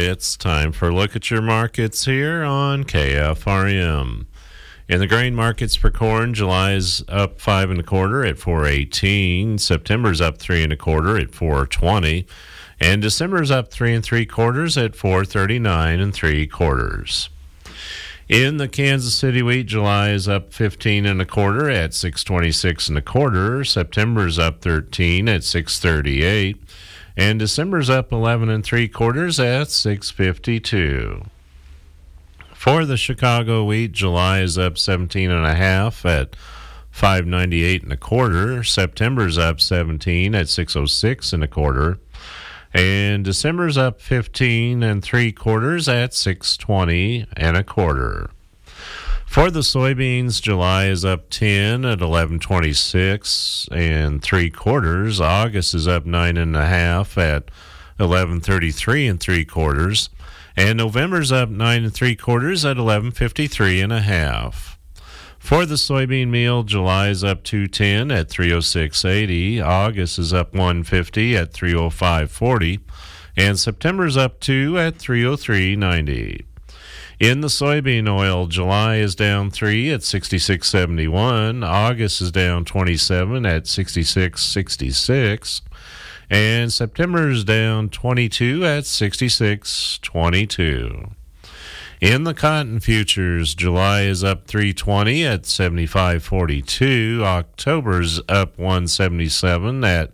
it's time for a look at your markets here on KFRM. In the grain markets for corn, July is up 5 1/4 at $4.18. September's up 3 1/4 at $4.20. And December's up 3 3/4 at $4.39 3/4. In the Kansas City wheat, July is up 15 1/4 at $6.26 1/4. September's up 13 at $6.38. And December's up 11 3/4 at $6.52. For the Chicago wheat, July is up 17 1/2 at $5.98 1/4. September's up 17 at $6.06 1/4. And December's up 15 3/4 at $6.20 1/4. For the soybeans, July is up 10 at $11.26 3/4. August is up 9 1/2 at $11.33 3/4. And November's up 9 3/4 at $11.53 1/2. For the soybean meal, July is up 210 at $306.80. August is up 150 at $305.40. And September's up 2 at $303.90. In the soybean oil, July is down 3 at $66.71. August is down 27 at $66.66. And September is down 22 at $66.22. In the cotton futures, July is up 320 at $75.42. October's up 177 at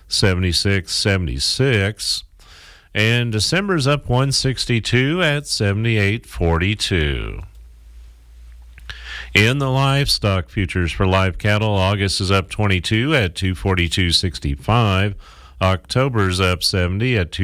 $76.76. And December's up 162 at $78.42. In the livestock futures for live cattle, August is up 22 at $242.65. October's up 70 at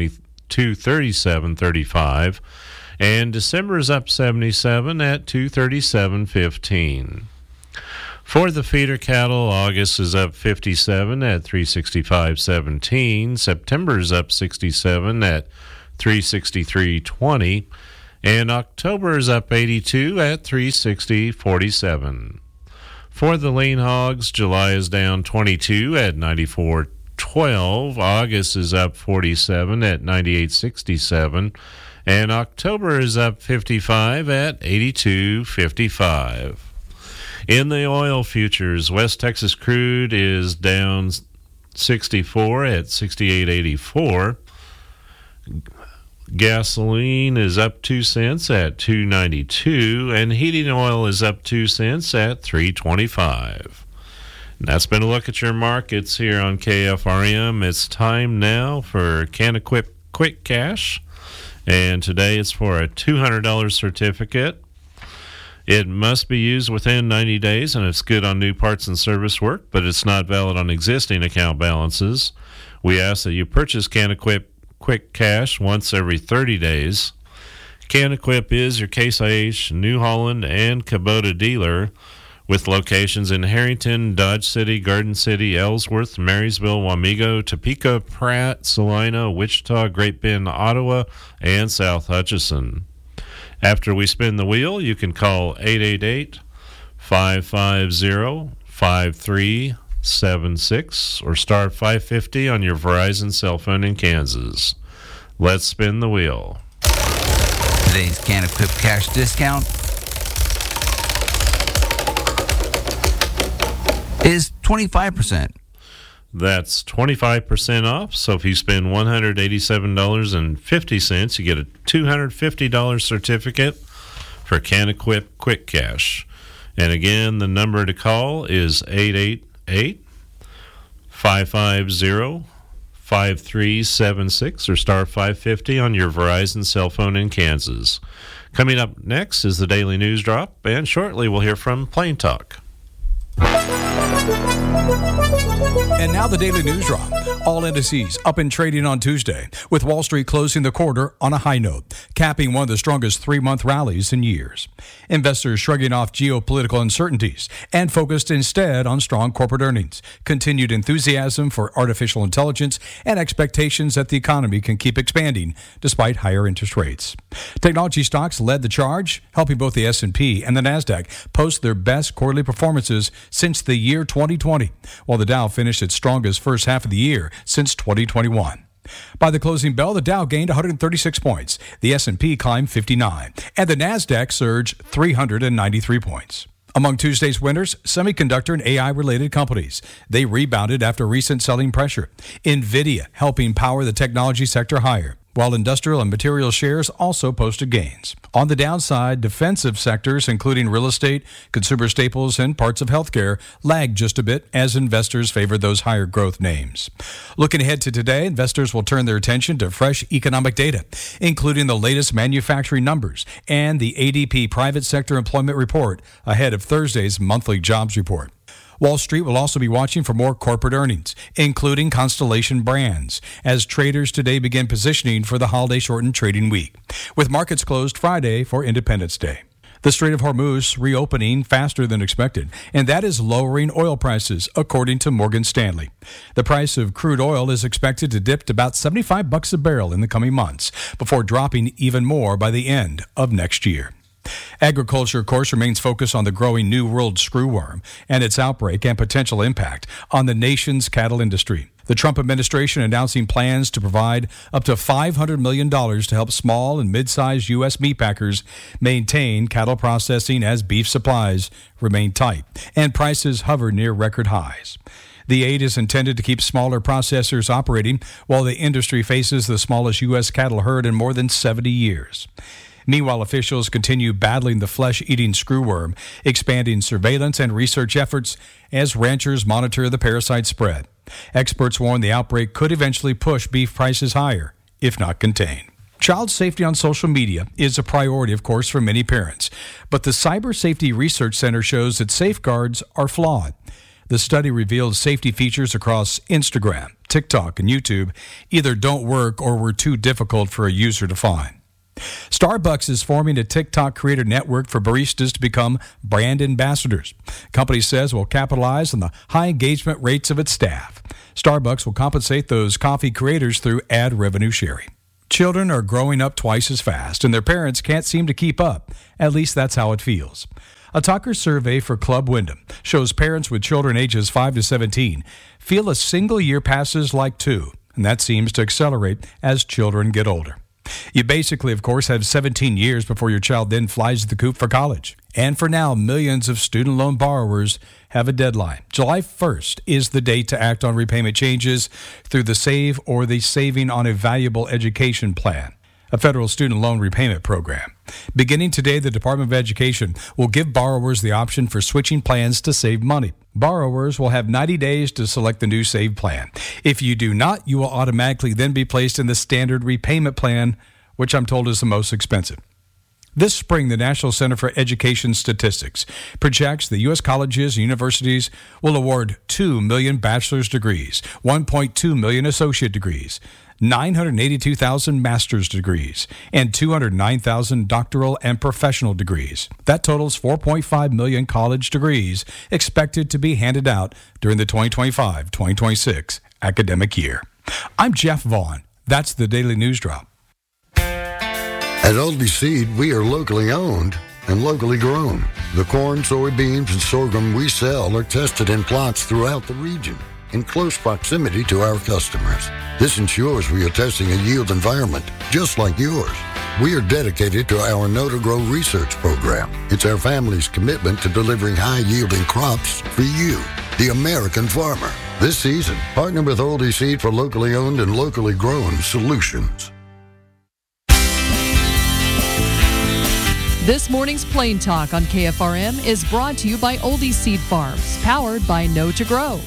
$237.35. And December is up 77 at $237.15. For the feeder cattle, August is up 57 at $365.17. September is up 67 at $363.20. And October is up 82 at $360.47. For the lean hogs, July is down 22 at $94.12. August is up 47 at $98.67. And October is up 55 at $82.55. In the oil futures, West Texas crude is down 64 at $68.84. Gasoline is up 2 cents at $2.92, and heating oil is up 2 cents at $3.25. And that's been a look at your markets here on KFRM. It's time now for CanEquip Quick Cash. And today it's for a $200 certificate. It must be used within 90 days, and it's good on new parts and service work, but it's not valid on existing account balances. We ask that you purchase CanEquip Quick Cash once every 30 days. CanEquip is your Case IH, New Holland, and Kubota dealer with locations in Harrington, Dodge City, Garden City, Ellsworth, Marysville, Wamego, Topeka, Pratt, Salina, Wichita, Great Bend, Ottawa, and South Hutchinson. After we spin the wheel, you can call 888-550-5376 or star 550 on your Verizon cell phone in Kansas. Let's spin the wheel. Today's CanEquip Cash discount is 25%. That's 25% off. So if you spend $187.50, you get a $250 certificate for CanEquip Quick Cash. And again, the number to call is 888-550-5376 or star 550 on your Verizon cell phone in Kansas. Coming up next is the Daily News Drop, and shortly we'll hear from Plain Talk. And now the Daily News Drop. All indices up in trading on Tuesday, with Wall Street closing the quarter on a high note, capping one of the strongest 3-month rallies in years. Investors shrugging off geopolitical uncertainties and focused instead on strong corporate earnings, continued enthusiasm for artificial intelligence, and expectations that the economy can keep expanding despite higher interest rates. Technology stocks led the charge, helping both the S&P and the NASDAQ post their best quarterly performances since the year 2020, while the Dow finished its strongest first half of the year since 2021. By the closing bell, the Dow gained 136 points, the S&P climbed 59, and the Nasdaq surged 393 points. Among Tuesday's winners, semiconductor and AI-related companies. They rebounded after recent selling pressure. NVIDIA helping power the technology sector higher, while industrial and material shares also posted gains. On the downside, defensive sectors, including real estate, consumer staples, and parts of healthcare, lagged just a bit as investors favored those higher growth names. Looking ahead to today, investors will turn their attention to fresh economic data, including the latest manufacturing numbers and the ADP private sector employment report ahead of Thursday's monthly jobs report. Wall Street will also be watching for more corporate earnings, including Constellation Brands, as traders today begin positioning for the holiday-shortened trading week, with markets closed Friday for Independence Day. The Strait of Hormuz reopening faster than expected, and that is lowering oil prices, according to Morgan Stanley. The price of crude oil is expected to dip to about $75 a barrel in the coming months, before dropping even more by the end of next year. Agriculture, of course, remains focused on the growing New World screwworm and its outbreak and potential impact on the nation's cattle industry. The Trump administration announcing plans to provide up to $500 million to help small and mid-sized U.S. meatpackers maintain cattle processing as beef supplies remain tight and prices hover near record highs. The aid is intended to keep smaller processors operating while the industry faces the smallest U.S. cattle herd in more than 70 years. Meanwhile, officials continue battling the flesh-eating screwworm, expanding surveillance and research efforts as ranchers monitor the parasite spread. Experts warn the outbreak could eventually push beef prices higher, if not contained. Child safety on social media is a priority, of course, for many parents, but the Cyber Safety Research Center shows that safeguards are flawed. The study revealed safety features across Instagram, TikTok, and YouTube either don't work or were too difficult for a user to find. Starbucks is forming a TikTok creator network for baristas to become brand ambassadors. Company says will capitalize on the high engagement rates of its staff. Starbucks will compensate those coffee creators through ad revenue sharing. Children are growing up twice as fast, and their parents can't seem to keep up. At least that's how it feels. A Tucker survey for Club Wyndham shows parents with children ages 5 to 17 feel a single year passes like two, and that seems to accelerate as children get older. You basically, of course, have 17 years before your child then flies the coop for college. And for now, millions of student loan borrowers have a deadline. July 1st is the date to act on repayment changes through the SAVE or the Saving on a Valuable Education Plan, a federal student loan repayment program. Beginning today, the Department of Education will give borrowers the option for switching plans to save money. Borrowers will have 90 days to select the new SAVE plan. If you do not, you will automatically then be placed in the standard repayment plan, which I'm told is the most expensive. This spring, the National Center for Education Statistics projects the U.S. colleges and universities will award 2 million bachelor's degrees, 1.2 million associate degrees, 982,000 master's degrees, and 209,000 doctoral and professional degrees. That totals 4.5 million college degrees expected to be handed out during the 2025-2026 academic year. I'm Jeff Vaughn. That's the Daily News Drop. At Oldie Seed, we are locally owned and locally grown. The corn, soybeans, and sorghum we sell are tested in plots throughout the region in close proximity to our customers. This ensures we are testing a yield environment just like yours. We are dedicated to our Know to Grow research program. It's our family's commitment to delivering high-yielding crops for you, the American farmer. This season, partner with Oldie Seed for locally owned and locally grown solutions. This morning's Plain Talk on KFRM is brought to you by Oldie Seed Farms, powered by Know to Grow.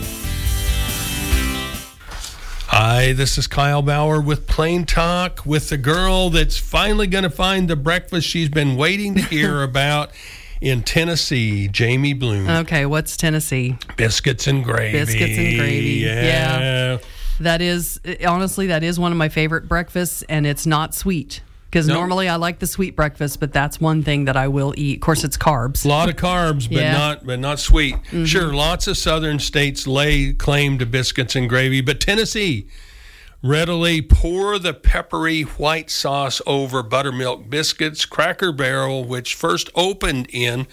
Hi, this is Kyle Bauer with Plain Talk with the girl that's finally going to find the breakfast she's been waiting to hear about in Tennessee, Jamie Bloom. Okay, what's Tennessee? Biscuits and gravy. Biscuits and gravy. Yeah. That is, honestly, that is one of my favorite breakfasts, and it's not sweet. Because normally I like the sweet breakfast, but that's one thing that I will eat. Of course, it's carbs. A lot of carbs, but not sweet. Mm-hmm. Sure, lots of southern states lay claim to biscuits and gravy, but Tennessee, readily pour the peppery white sauce over buttermilk biscuits. Cracker Barrel, which first opened in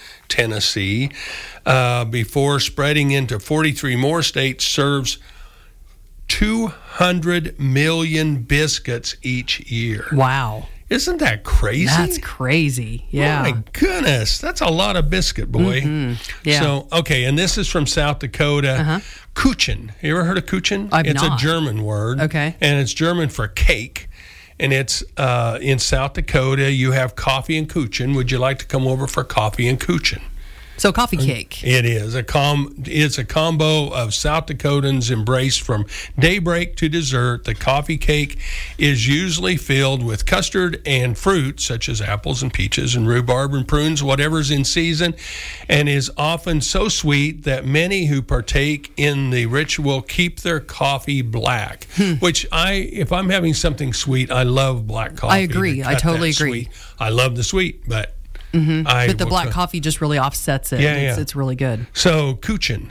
Tennessee before spreading into 43 more states, serves 200 million biscuits each year. Wow. Isn't that crazy? That's crazy. Yeah. My goodness. That's a lot of biscuit, boy. Yeah. So, okay, and this is from South Dakota. Kuchen. You ever heard of Kuchen? It's a German word. Okay. And it's German for cake. And it's in South Dakota. You have coffee and Kuchen. Would you like to come over for coffee and Kuchen? So coffee cake. It is it's a combo of South Dakotans embraced from daybreak to dessert. The coffee cake is usually filled with custard and fruit such as apples and peaches and rhubarb and prunes, whatever's in season, and is often so sweet that many who partake in the ritual keep their coffee black. Which if I'm having something sweet, I love black coffee. I agree. I totally agree. Sweet. I love the sweet, but But the black coffee just really offsets it. Yeah, It's really good. So Kuchen,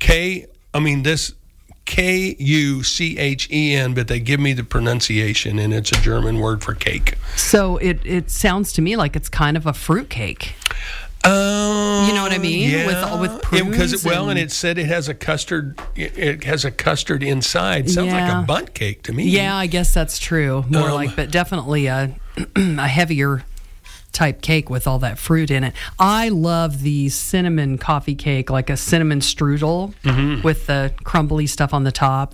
Kuchen, but they give me the pronunciation, and it's a German word for cake. So it sounds to me like it's kind of a fruit cake. You know what I mean? Yeah. With prunes. And it said it has a custard. It has a custard inside. Sounds like a bundt cake to me. Yeah, I guess that's true. But definitely a heavier type cake with all that fruit in it. I love the cinnamon coffee cake, like a cinnamon strudel with the crumbly stuff on the top.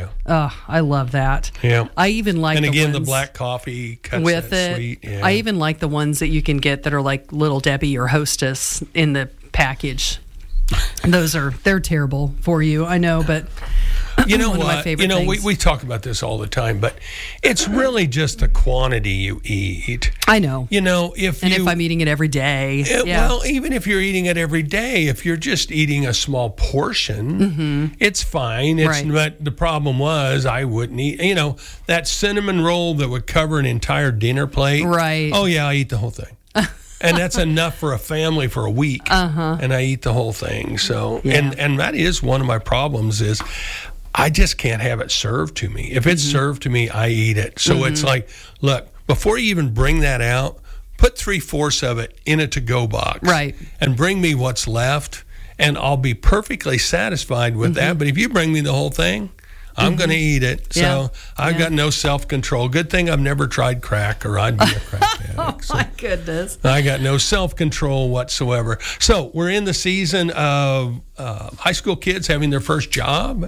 I love that. Yeah. I even like the black coffee cuts with that it. Sweet. Yeah. I even like the ones that you can get that are like Little Debbie or Hostess in the package. They're terrible for you, I know, but you know one what? Of my favorite things. We talk about this all the time, but it's really just the quantity you eat. I know. If I'm eating it every day. Well, even if you're eating it every day, if you're just eating a small portion, it's fine. But the problem was I wouldn't eat. That cinnamon roll that would cover an entire dinner plate. Right. Oh yeah, I eat the whole thing. And that's enough for a family for a week. And I eat the whole thing. So, and that is one of my problems is I just can't have it served to me. If it's served to me, I eat it. So it's like, look, before you even bring that out, put 3/4 of it in a to-go box. Right. And bring me what's left, and I'll be perfectly satisfied with that. But if you bring me the whole thing, I'm going to eat it. So I've got no self-control. Good thing I've never tried crack, or I'd be a crack addict. My goodness. I got no self-control whatsoever. So we're in the season of high school kids having their first job.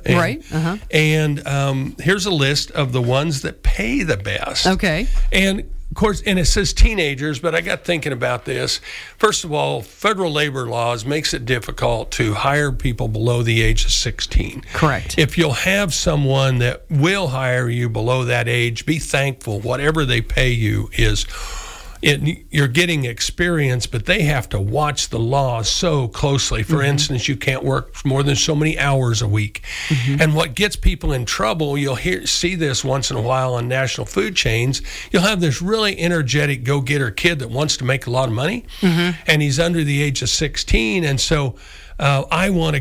And here's a list of the ones that pay the best. Okay. And of course, and it says teenagers, but I got thinking about this. First of all, federal labor laws makes it difficult to hire people below the age of 16. Correct. If you'll have someone that will hire you below that age, be thankful. Whatever they pay you is... you're getting experience, but they have to watch the laws so closely. For instance, you can't work more than so many hours a week. And what gets people in trouble, you'll see this once in a while on national food chains, you'll have this really energetic go-getter kid that wants to make a lot of money, and he's under the age of 16, and so I want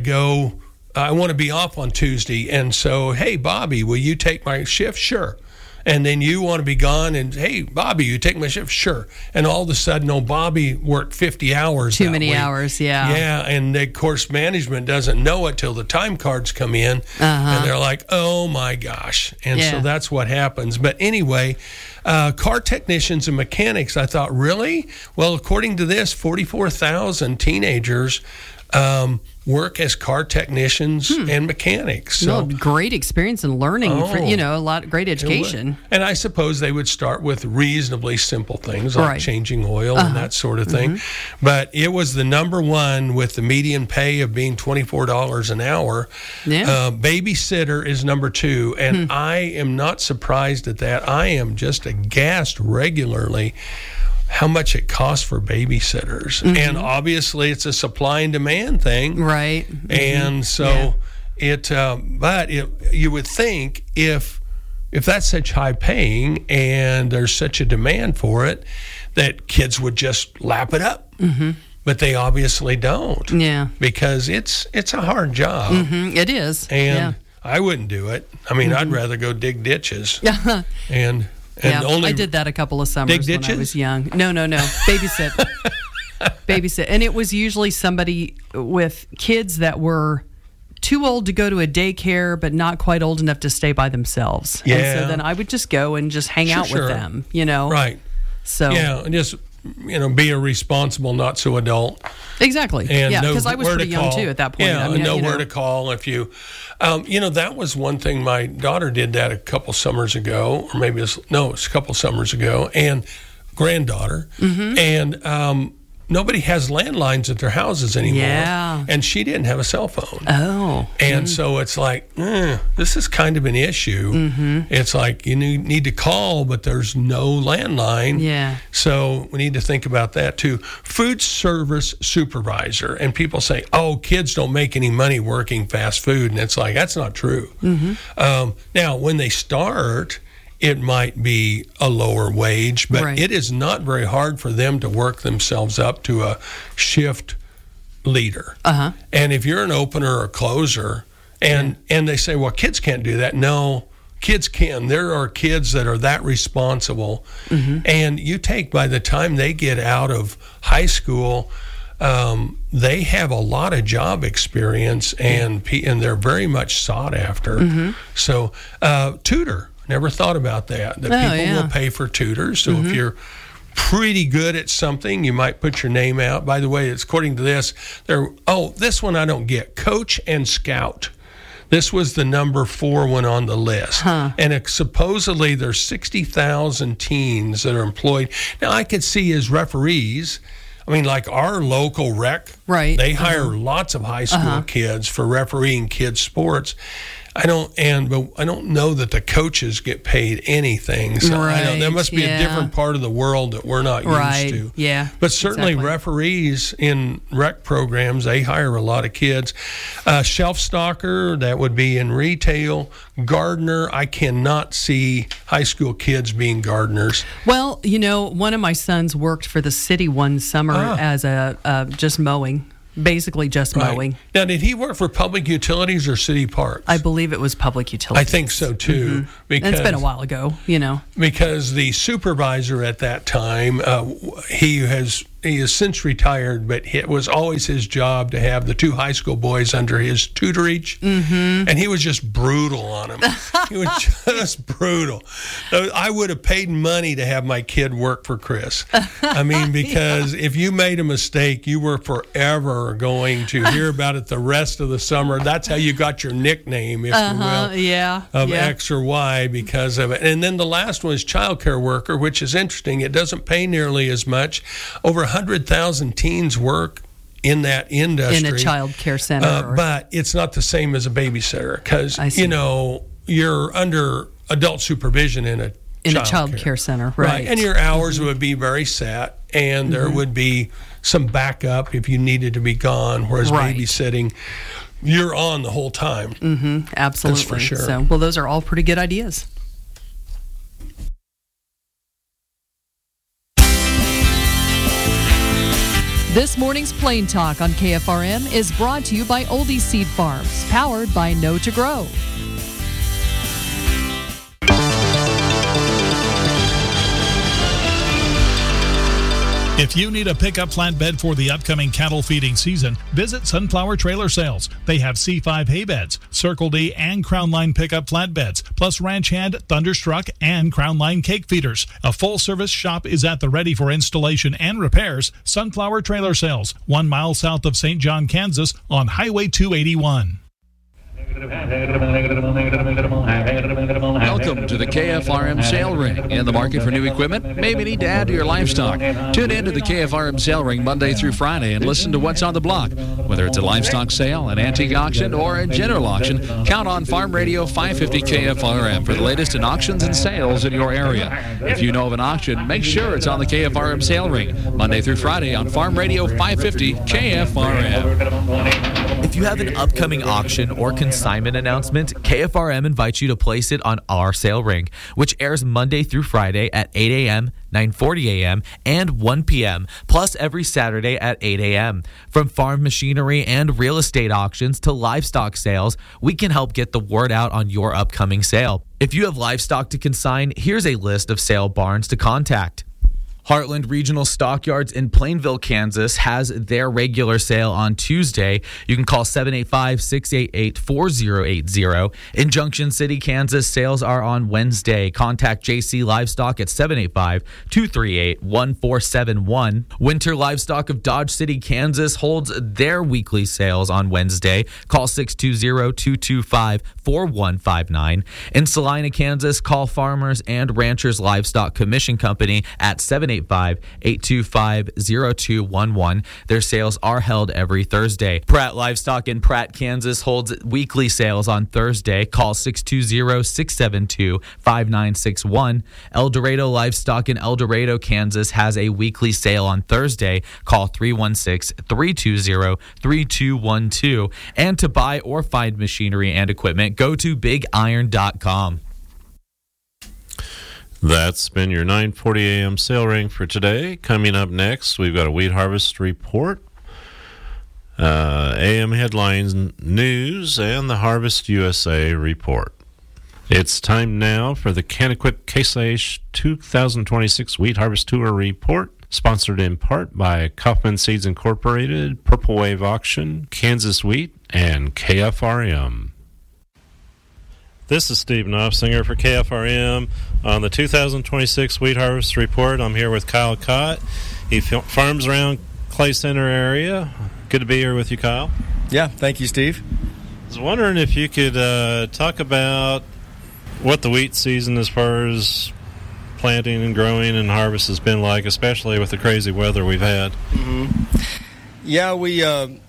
to be off on Tuesday, and so, hey, Bobby, will you take my shift? Sure. And then you want to be gone, and hey, Bobby, you take my shift? Sure. And all of a sudden, Bobby worked 50 hours. Too many week. hours, yeah. Yeah, and of course, management doesn't know it till the time cards come in, and they're like, oh my gosh. And so that's what happens. But anyway, car technicians and mechanics, I thought, really? Well, according to this, 44,000 teenagers work as car technicians and mechanics. So great experience and learning for a lot of great education. And I suppose they would start with reasonably simple things like changing oil and that sort of thing. But it was the number one with the median pay of being $24 an hour. Yeah. Babysitter is number two, and I am not surprised at that. I am just aghast regularly how much it costs for babysitters. And obviously it's a supply and demand thing. Right. And so you would think if that's such high paying and there's such a demand for it, that kids would just lap it up. But they obviously don't. Yeah. Because it's a hard job. It is. And I wouldn't do it. I mean, I'd rather go dig ditches. And I did that a couple of summers when I was young. No. Babysit. And it was usually somebody with kids that were too old to go to a daycare, but not quite old enough to stay by themselves. Yeah. And so then I would just go and just hang out with them, Right. So yeah, and just be a responsible, not so adult. Exactly. And because I was pretty young too at that point. Yeah, where to call if you. That was one thing. My daughter did that a couple summers ago, or maybe it's a couple summers ago, and granddaughter, and nobody has landlines at their houses anymore. Yeah. And she didn't have a cell phone. Oh. And so it's like, this is kind of an issue. It's like you need to call, but there's no landline. Yeah. So we need to think about that too. Food service supervisor. And people say, oh, kids don't make any money working fast food. And it's like, that's not true. Now, when they start, it might be a lower wage, but it is not very hard for them to work themselves up to a shift leader. And if you're an opener or closer, and they say, well, kids can't do that. No, kids can. There are kids that are that responsible. And you take, by the time they get out of high school, they have a lot of job experience, and they're very much sought after. So tutor. Never thought about that. People will pay for tutors. So if you're pretty good at something, you might put your name out. By the way, it's according to this. This one I don't get. Coach and scout. This was the number 4 one on the list. And supposedly there's 60,000 teens that are employed. Now, I could see as referees, I mean, like our local rec, they hire lots of high school kids for refereeing kids' sports. I don't know that the coaches get paid anything. So there must be a different part of the world that we're not used to. Yeah. But certainly referees in rec programs, they hire a lot of kids. Shelf stocker, that would be in retail. Gardener, I cannot see high school kids being gardeners. Well, one of my sons worked for the city one summer as just mowing. Basically just mowing. Now, did he work for public utilities or city parks? I belies it was public utilities. I think so, too. Because, it's been a while ago, Because the supervisor at that time, he has since retired, but it was always his job to have the 2 high school boys under his tutorage. And he was just brutal on them. He was just brutal. I would have paid money to have my kid work for Chris. I mean, because if you made a mistake, you were forever going to hear about it the rest of the summer. That's how you got your nickname, if you will, of X or Y because of it. And then the last one is child care worker, which is interesting. It doesn't pay nearly as much. Over 100,000 teens work in that industry. In a child care center. But it's not the same as a babysitter because, you're under adult supervision in a child care center. Right. And your hours would be very set, and there would be some backup if you needed to be gone, whereas babysitting, you're on the whole time. Absolutely. That's for sure. So, well, those are all pretty good ideas. This morning's Plain Talk on KFRM is brought to you by Oldie Seed Farms, powered by Know to Grow. If you need a pickup flatbed for the upcoming cattle feeding season, visit Sunflower Trailer Sales. They have C5 hay beds, Circle D and Crown Line pickup flatbeds, plus Ranch Hand, Thunderstruck, and Crown Line cake feeders. A full-service shop is at the ready for installation and repairs. Sunflower Trailer Sales, 1 mile south of St. John, Kansas, on Highway 281. Welcome to the KFRM Sale Ring. In the market for new equipment? Maybe need to add to your livestock. Tune in to the KFRM Sale Ring Monday through Friday and listen to what's on the block. Whether it's a livestock sale, an antique auction, or a general auction, count on Farm Radio 550 KFRM for the latest in auctions and sales in your area. If you know of an auction, make sure it's on the KFRM Sale Ring Monday through Friday on Farm Radio 550 KFRM. If you have an upcoming auction or consignment announcement, KFRM invites you to place it on our sale ring, which airs Monday through Friday at 8 a.m., 9:40 a.m., and 1 p.m., plus every Saturday at 8 a.m. From farm machinery and real estate auctions to livestock sales, we can help get the word out on your upcoming sale. If you have livestock to consign, here's a list of sale barns to contact. Heartland Regional Stockyards in Plainville, Kansas has their regular sale on Tuesday. You can call 785-688-4080. In Junction City, Kansas, sales are on Wednesday. Contact JC Livestock at 785-238-1471. Winter Livestock of Dodge City, Kansas holds their weekly sales on Wednesday. Call 620-225-4159. In Salina, Kansas, call Farmers and Ranchers Livestock Commission Company at 785-825-0211. Their sales are held every Thursday. Pratt Livestock in Pratt, Kansas holds weekly sales on Thursday. Call 620-672-5961. El Dorado Livestock in El Dorado, Kansas has a weekly sale on Thursday. Call 316-320-3212. And to buy or find machinery and equipment, go to bigiron.com. That's been your 9:40 a.m. sale ring for today. Coming up next, we've got a wheat harvest report, AM headlines, news, and the Harvest USA report. It's time now for the Can-Equip Case IH 2026 Wheat Harvest Tour report, sponsored in part by Kaufman Seeds Incorporated, Purple Wave Auction, Kansas Wheat, and KFRM. This is Steve Knopfsinger for KFRM on the 2026 Wheat Harvest Report. I'm here with Kyle Cott. He farms around Clay Center area. Good to be here with you, Kyle. Yeah, thank you, Steve. I was wondering if you could talk about what the wheat season as far as planting and growing and harvest has been like, especially with the crazy weather we've had. Mm-hmm. Yeah, we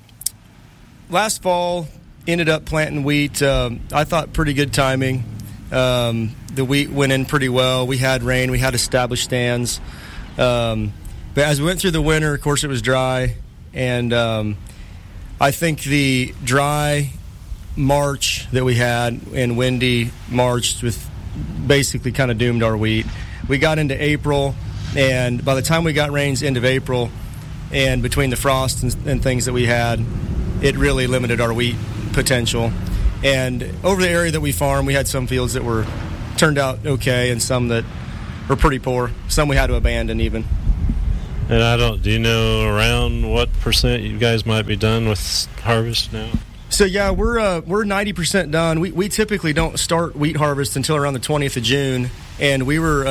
last fall ended up planting wheat. I thought pretty good timing. The wheat went in pretty well. We had rain. We had established stands. But as we went through the winter, of course, it was dry. And I think the dry March that we had and windy March with basically kind of doomed our wheat. We got into April, and by the time we got rains end of April, and between the frost and things that we had, it really limited our wheat potential. And over the area that we farm, we had some fields that were turned out okay and some that were pretty poor. Some we had to abandon even. And do you know around what percent you guys might be done with harvest now? So yeah, we're 90% done. We typically don't start wheat harvest until around the 20th of June, and we were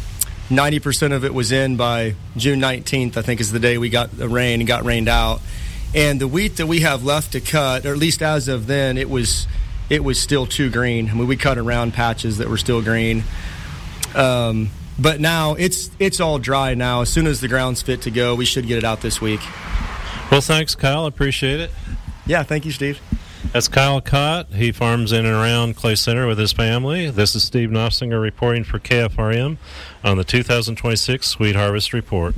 90% of it was in by June 19th, I think is the day we got the rain and got rained out. And the wheat that we have left to cut, or at least as of then, it was still too green. I mean, we cut around patches that were still green. But now it's all dry now. As soon as the ground's fit to go, we should get it out this week. Well, thanks, Kyle. Appreciate it. Yeah, thank you, Steve. That's Kyle Cott. He farms in and around Clay Center with his family. This is Steve Knopfsinger reporting for KFRM on the 2026 Wheat Harvest Report.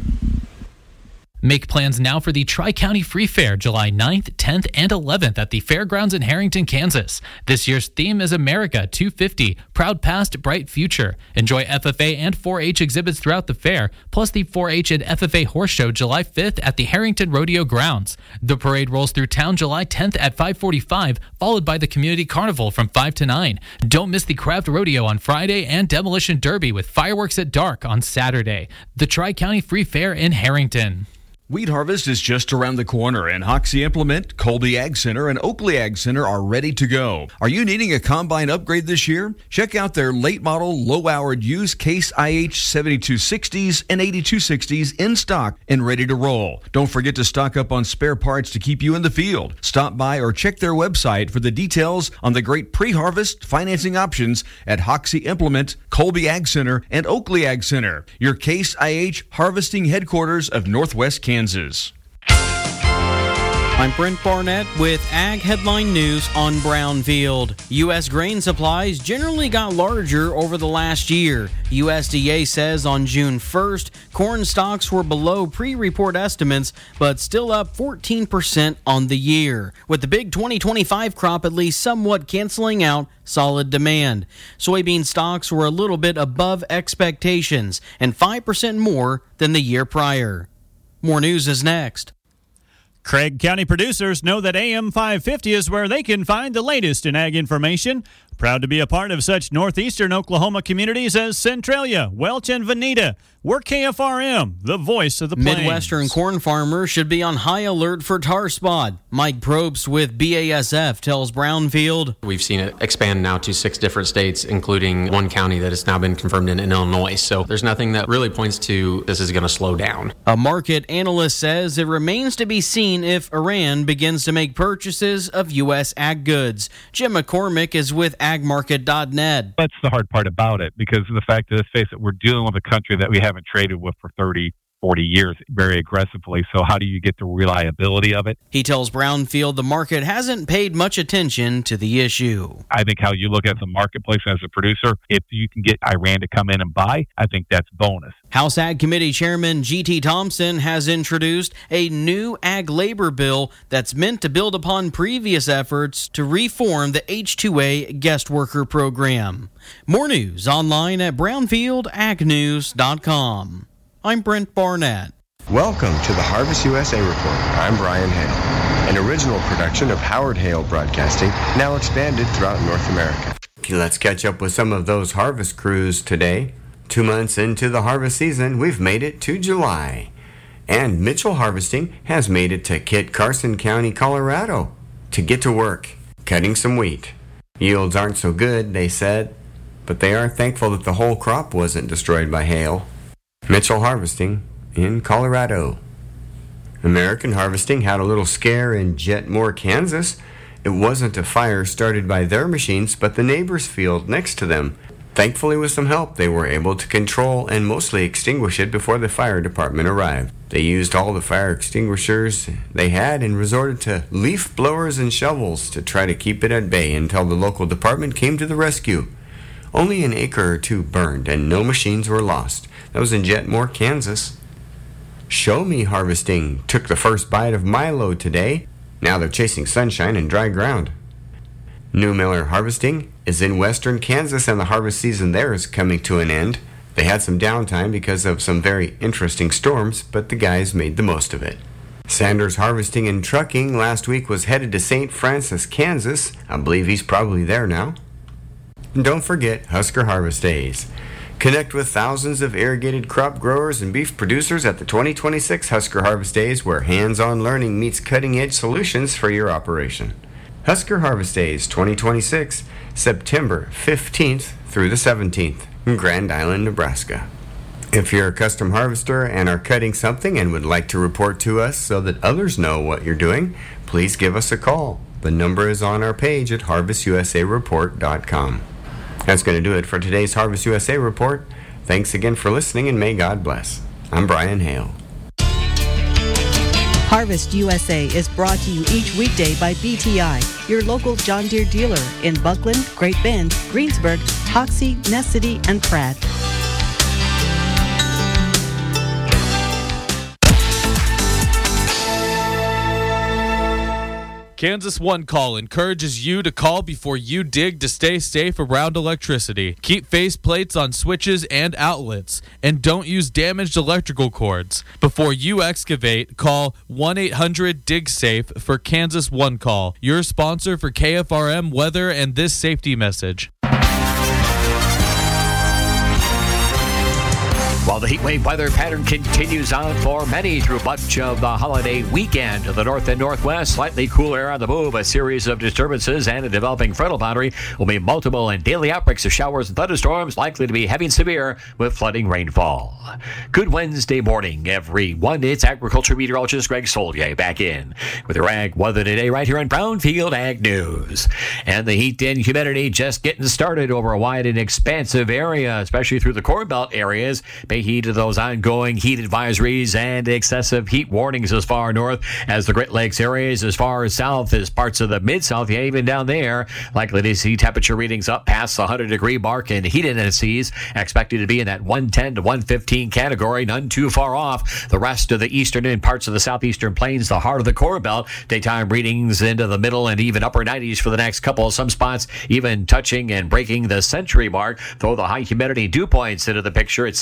Make plans now for the Tri-County Free Fair, July 9th, 10th, and 11th at the Fairgrounds in Harrington, Kansas. This year's theme is America 250, Proud Past, Bright Future. Enjoy FFA and 4-H exhibits throughout the fair, plus the 4-H and FFA Horse Show July 5th at the Harrington Rodeo Grounds. The parade rolls through town July 10th at 5:45, followed by the Community Carnival from 5 to 9. Don't miss the Craft Rodeo on Friday and Demolition Derby with fireworks at dark on Saturday. The Tri-County Free Fair in Harrington. Wheat harvest is just around the corner, and Hoxie Implement, Colby Ag Center, and Oakley Ag Center are ready to go. Are you needing a combine upgrade this year? Check out their late model, low-hourred used Case IH 7260s and 8260s in stock and ready to roll. Don't forget to stock up on spare parts to keep you in the field. Stop by or check their website for the details on the great pre-harvest financing options at Hoxie Implement, Colby Ag Center, and Oakley Ag Center, your Case IH harvesting headquarters of Northwest Kansas. I'm Brent Barnett with Ag Headline News on Brownfield. U.S. grain supplies generally got larger over the last year. USDA says on June 1st, corn stocks were below pre-report estimates, but still up 14% on the year, with the big 2025 crop at least somewhat canceling out solid demand. Soybean stocks were a little bit above expectations and 5% more than the year prior. More news is next. Craig County producers know that AM 550 is where they can find the latest in ag information. Proud to be a part of such northeastern Oklahoma communities as Centralia, Welch, and Veneta, We're KFRM, the voice of the plains. Midwestern corn farmers should be on high alert for tar spot. Mike Probst with BASF tells Brownfield. We've seen it expand now to 6 different states, including one county that has now been confirmed in Illinois. So there's nothing that really points to this is going to slow down. A market analyst says it remains to be seen if Iran begins to make purchases of U.S. ag goods. Jim McCormick is with agmarket.net. That's the hard part about it, because of the fact that, let's face it, we're dealing with a country that we haven't traded with for 30, 40 years very aggressively. So how do you get the reliability of it? He tells Brownfield the market hasn't paid much attention to the issue. I think how you look at the marketplace as a producer, if you can get Iran to come in and buy, I think that's bonus. House Ag Committee Chairman G.T. Thompson has introduced a new ag labor bill that's meant to build upon previous efforts to reform the H-2A guest worker program. More news online at brownfieldagnews.com. I'm Brent Barnett. Welcome to the Harvest USA Report. I'm Brian Hale, an original production of Howard Hale Broadcasting, now expanded throughout North America. Let's catch up with some of those harvest crews today. 2 months into the harvest season, we've made it to July. And Mitchell Harvesting has made it to Kit Carson County, Colorado, to get to work, cutting some wheat. Yields aren't so good, they said, but they are thankful that the whole crop wasn't destroyed by hail. Mitchell Harvesting in Colorado. American Harvesting had a little scare in Jetmore, Kansas. It wasn't a fire started by their machines, but the neighbor's field next to them. Thankfully, with some help, they were able to control and mostly extinguish it before the fire department arrived. They used all the fire extinguishers they had and resorted to leaf blowers and shovels to try to keep it at bay until the local department came to the rescue. Only an acre or two burned and no machines were lost. That was in Jetmore, Kansas. Show Me Harvesting took the first bite of Milo today. Now they're chasing sunshine and dry ground. New Miller Harvesting is in western Kansas, and the harvest season there is coming to an end. They had some downtime because of some very interesting storms, but the guys made the most of it. Sanders Harvesting and Trucking last week was headed to St. Francis, Kansas. I believe he's probably there now. And don't forget Husker Harvest Days. Connect with thousands of irrigated crop growers and beef producers at the 2026 Husker Harvest Days, where hands-on learning meets cutting-edge solutions for your operation. Husker Harvest Days 2026, September 15th through the 17th in Grand Island, Nebraska. If you're a custom harvester and are cutting something and would like to report to us so that others know what you're doing, please give us a call. The number is on our page at harvestusareport.com. That's going to do it for today's Harvest USA Report. Thanks again for listening, and may God bless. I'm Brian Hale. Harvest USA is brought to you each weekday by BTI, your local John Deere dealer in Buckland, Great Bend, Greensburg, Hoxie, Ness City, and Pratt. Kansas One Call encourages you to call before you dig to stay safe around electricity. Keep face plates on switches and outlets, and don't use damaged electrical cords. Before you excavate, call 1-800-DIG-SAFE for Kansas One Call, your sponsor for KFRM weather and this safety message. While the heat wave weather pattern continues on for many through much of the holiday weekend, to the north and northwest, slightly cooler air on the move, a series of disturbances and a developing frontal boundary will be multiple and daily outbreaks of showers and thunderstorms likely to be heavy and severe with flooding rainfall. Good Wednesday morning, everyone. It's agriculture meteorologist Greg Solier back in with your ag weather today right here on Brownfield Ag News. And the heat and humidity just getting started over a wide and expansive area, especially through the Corn Belt areas. Pay heed to those ongoing heat advisories and excessive heat warnings as far north as the Great Lakes areas, as far as south as parts of the Mid-South, yeah, even down there. Likely to see temperature readings up past the 100-degree mark, and heat indices expected to be in that 110 to 115 category, none too far off the rest of the eastern and parts of the southeastern plains, the heart of the Corn Belt. Daytime readings into the middle and even upper 90s for the next couple. Some spots even touching and breaking the century mark. Throw the high humidity dew points into the picture at 75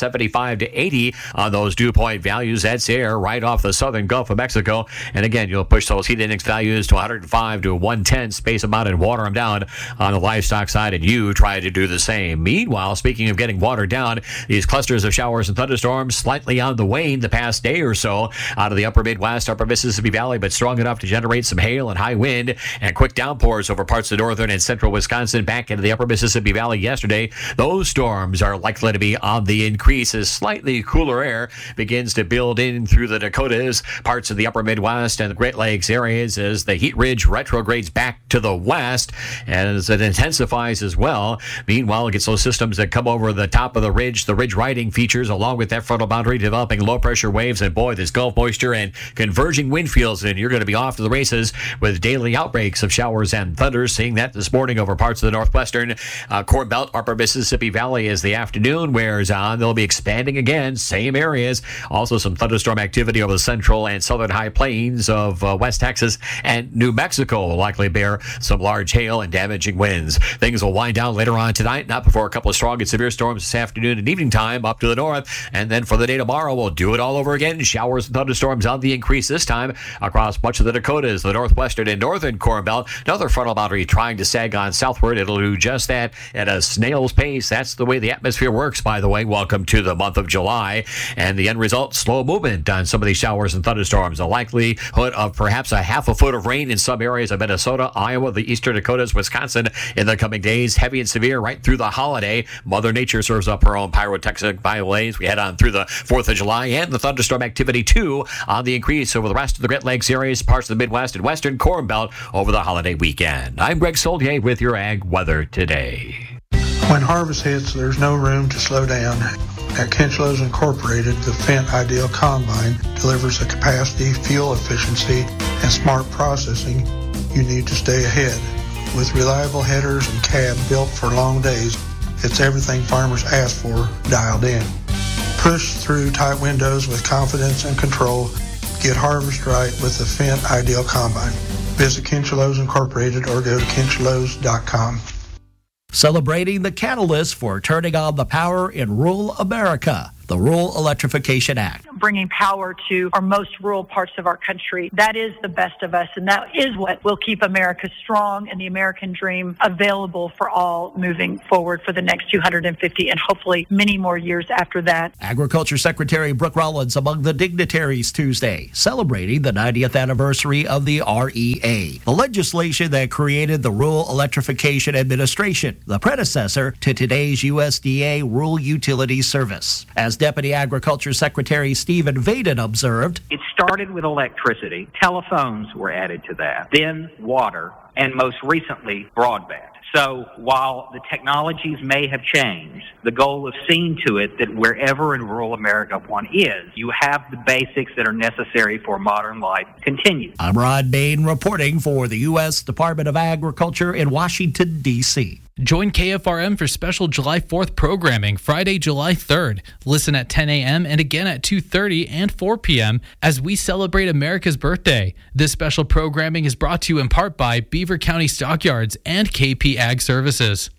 75 to 80 on those dew point values. That's air right off the southern Gulf of Mexico. And again, you'll push those heat index values to 105 to 110, space them out and water them down on the livestock side, and you try to do the same. Meanwhile, speaking of getting watered down, these clusters of showers and thunderstorms slightly on the wane the past day or so out of the upper Midwest, upper Mississippi Valley, but strong enough to generate some hail and high wind and quick downpours over parts of northern and central Wisconsin back into the upper Mississippi Valley yesterday. Those storms are likely to be on the increase as slightly cooler air begins to build in through the Dakotas, parts of the upper Midwest and the Great Lakes areas as the heat ridge retrogrades back to the west as it intensifies as well. Meanwhile, it gets those systems that come over the top of the ridge riding features along with that frontal boundary, developing low pressure waves, and boy, this Gulf moisture and converging wind fields, and you're going to be off to the races with daily outbreaks of showers and thunders. Seeing that this morning over parts of the northwestern Corn Belt, upper Mississippi Valley as the afternoon wears on. They'll be expanding again, same areas. Also some thunderstorm activity over the central and southern high plains of West Texas and New Mexico will likely bear some large hail and damaging winds. Things will wind down later on tonight, not before a couple of strong and severe storms this afternoon and evening time up to the north. And then for the day tomorrow, we'll do it all over again. Showers and thunderstorms on the increase this time across much of the Dakotas, the northwestern and northern Corn Belt. Another frontal boundary trying to sag on southward. It'll do just that at a snail's pace. That's the way the atmosphere works, by the way. Welcome to the month of July. And the end result, slow movement on some of these showers and thunderstorms. A likelihood of perhaps a half a foot of rain in some areas of Minnesota, Iowa, the eastern Dakotas, Wisconsin in the coming days. Heavy and severe right through the holiday. Mother Nature serves up her own pyrotechnic violins. We head on through the 4th of July, and the thunderstorm activity, too, on the increase over the rest of the Great Lakes areas, parts of the Midwest and Western Corn Belt over the holiday weekend. I'm Greg Solier with your Ag Weather Today. When harvest hits, there's no room to slow down. At Kinchlows Incorporated, the Fendt Ideal Combine delivers the capacity, fuel efficiency, and smart processing you need to stay ahead. With reliable headers and cab built for long days, it's everything farmers ask for dialed in. Push through tight windows with confidence and control. Get harvest right with the Fendt Ideal Combine. Visit Kinchlows Incorporated or go to kinchlows.com. Celebrating the catalyst for turning on the power in rural America, the Rural Electrification Act. Bringing power to our most rural parts of our country. That is the best of us, and that is what will keep America strong and the American dream available for all moving forward for the next 250 and hopefully many more years after that. Agriculture Secretary Brooke Rollins among the dignitaries Tuesday, celebrating the 90th anniversary of the REA, the legislation that created the Rural Electrification Administration, the predecessor to today's USDA Rural Utilities Service. As Deputy Agriculture Secretary Stephen Vaden observed, it started with electricity. Telephones were added to that, then water, and most recently broadband. So while the technologies may have changed, the goal is seeing to it that wherever in rural America one is, you have the basics that are necessary for modern life continue. I'm Rod Bain reporting for the U.S. Department of Agriculture in Washington, D.C. Join KFRM for special July 4th programming Friday, July 3rd. Listen at 10 a.m. and again at 2:30 and 4 p.m. as we celebrate America's birthday. This special programming is brought to you in part by Beaver County Stockyards and KP Ag Services.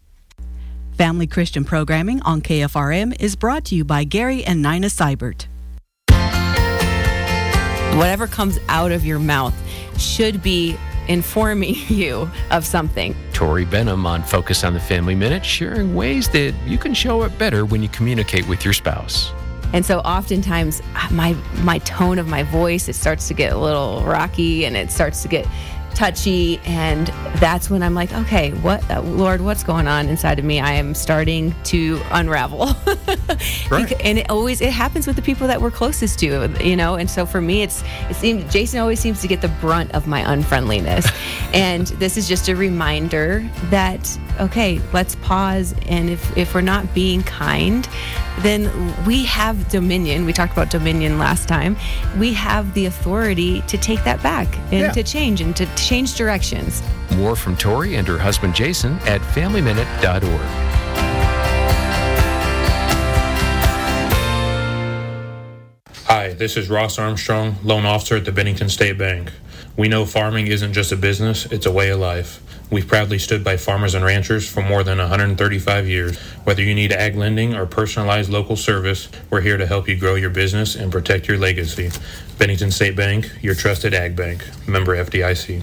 Family Christian programming on KFRM is brought to you by Gary and Nina Seibert. Whatever comes out of your mouth should be informing you of something. Tori Benham on Focus on the Family Minute, sharing ways that you can show it better when you communicate with your spouse. And so oftentimes my tone of my voice, it starts to get a little rocky and it starts to get touchy, and that's when I'm like, okay, what, Lord, what's going on inside of me? I am starting to unravel. Right. And it happens with the people that we're closest to, you know. And so for me, it seems Jason always seems to get the brunt of my unfriendliness. And this is just a reminder that, okay, let's pause, and if we're not being kind, then we have dominion. We talked about dominion last time. We have the authority to take that back and to change and to change directions. More from Tori and her husband Jason at FamilyMinute.org. Hi, this is Ross Armstrong, loan officer at the Bennington State Bank. We know farming isn't just a business, it's a way of life. We've proudly stood by farmers and ranchers for more than 135 years. Whether you need ag lending or personalized local service, we're here to help you grow your business and protect your legacy. Bennington State Bank, your trusted ag bank. Member FDIC.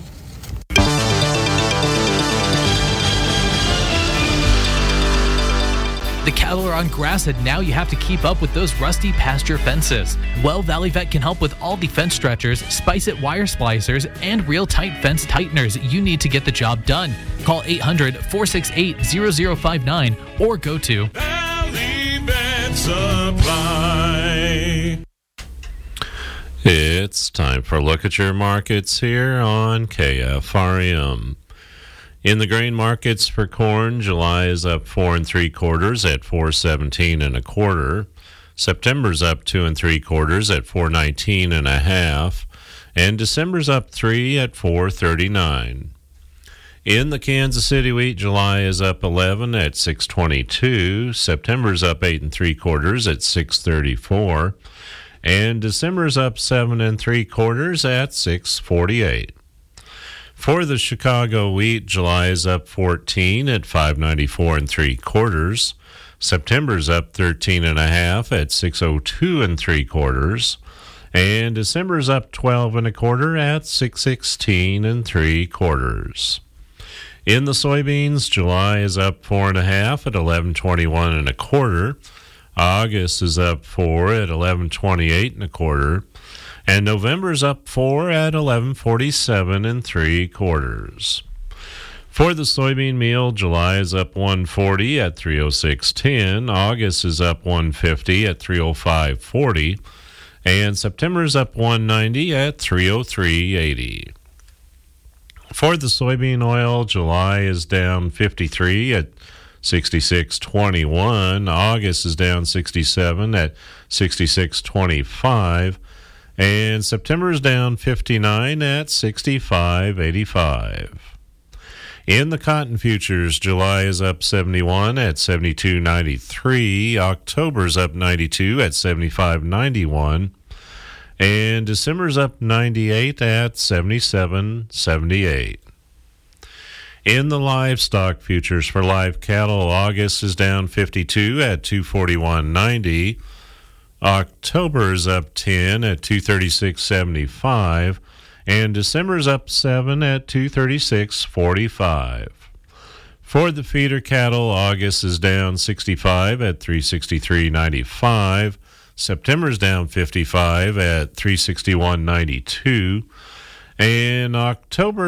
The cattle are on grass, and now you have to keep up with those rusty pasture fences. Well, Valley Vet can help with all the fence stretchers, Spice-It wire splicers, and real tight fence tighteners you need to get the job done. Call 800-468-0059 or go to Valley Vet Supply. It's time for a look at your markets here on KFRM. In the grain markets for corn, July is up 4 3/4 at $4.17 1/4. September's up 2 3/4 at $4.19 1/2, and December's up 3 at $4.39. In the Kansas City wheat, July is up 11 at $6.22. September's up 8 3/4 at $6.34, and December's up 7 3/4 at $6.48. For the Chicago wheat, July is up 14 at $5.94 3/4. September's up 13 1/2 at $6.02 3/4, and December's up 12 1/4 at $6.16 3/4. In the soybeans, July is up 4 1/2 at $11.21 1/4. August is up 4 at $11.28 1/4. And November's up 4 at $11.47 3/4. For the soybean meal, July is up 140 at $306.10. August is up 150 at $305.40. And September's up 190 at $303.80. For the soybean oil, July is down 53 at $66.21. August is down 67 at $66.25. And September is down 59 at $65.85. In the cotton futures, July is up 71 at $72.93. October's up 92 at $75.91. And December's up 98 at $77.78. In the livestock futures for live cattle, August is down 52 at $241.90. October's up 10 at $236.75, and December's up 7 at $236.45. For the feeder cattle, August is down 65 at $363.95. September's down 55 at $361.92, and October